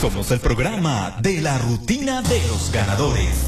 Somos el programa de la rutina de los ganadores.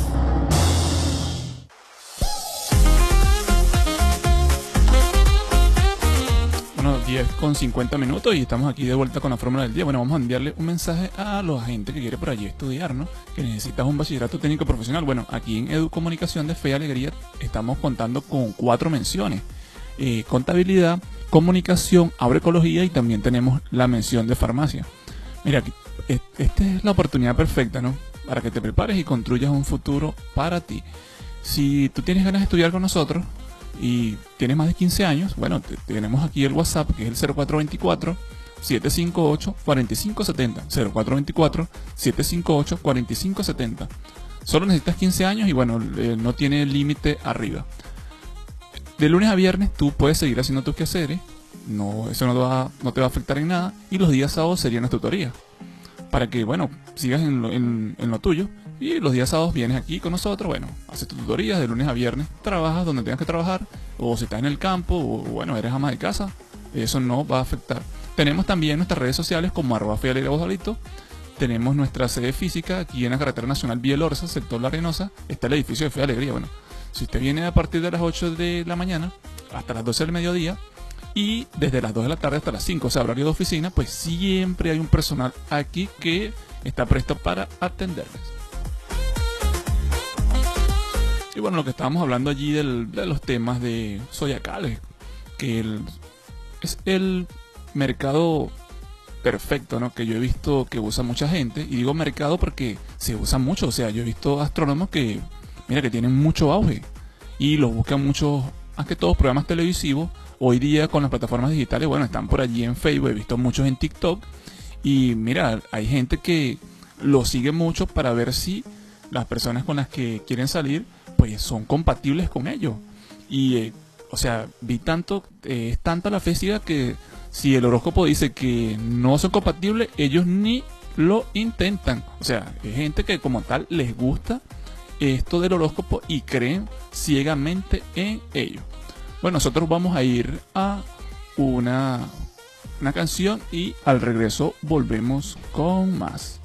Bueno, 10:50 y estamos aquí de vuelta con la fórmula del día. Bueno, vamos a enviarle un mensaje a la gente que quiere por allí estudiar, ¿no? Que necesitas un bachillerato técnico profesional. Bueno, aquí en Educomunicación de Fe y Alegría estamos contando con 4 menciones. Contabilidad, comunicación, agroecología y también tenemos la mención de farmacia. Mira, esta es la oportunidad perfecta, ¿no? Para que te prepares y construyas un futuro para ti. Si tú tienes ganas de estudiar con nosotros y tienes más de 15 años, bueno, tenemos aquí el WhatsApp, que es el 0424-758-4570. 0424-758-4570. Solo necesitas 15 años y bueno, no tiene límite arriba. De lunes a viernes tú puedes seguir haciendo tus quehaceres, eso no te va a afectar en nada, y los días sábados serían las tutorías, para que, bueno, sigas en lo tuyo, y los días sábados vienes aquí con nosotros, bueno, haces tus tutorías de lunes a viernes, trabajas donde tengas que trabajar, o si estás en el campo, o bueno, eres ama de casa, eso no va a afectar. Tenemos también nuestras redes sociales como @fealegría_Bozalito. Tenemos nuestra sede física aquí en la carretera nacional Vía Lorza, sector La Arenosa, está el edificio de Fe y Alegría. Bueno, si usted viene a partir de las 8 de la mañana hasta las 12 del mediodía y desde las 2 de la tarde hasta las 5, o sea, horario de oficina, pues siempre hay un personal aquí que está presto para atenderles. Y bueno, lo que estábamos hablando allí de los temas de Soyacal, que es el mercado perfecto, ¿no? Que yo he visto que usa mucha gente, y digo mercado porque se usa mucho, o sea, yo he visto astrónomos que, mira, que tienen mucho auge y los buscan muchos, más que todos programas televisivos. Hoy día con las plataformas digitales, bueno, están por allí en Facebook, he visto muchos en TikTok, y mira, hay gente que lo sigue mucho para ver si las personas con las que quieren salir, pues son compatibles con ellos. Y, o sea, es tanta la fe ciega que si el horóscopo dice que no son compatibles, ellos ni lo intentan. O sea, es gente que como tal les gusta esto del horóscopo y creen ciegamente en ello. Bueno, nosotros vamos a ir a una canción y al regreso volvemos con más.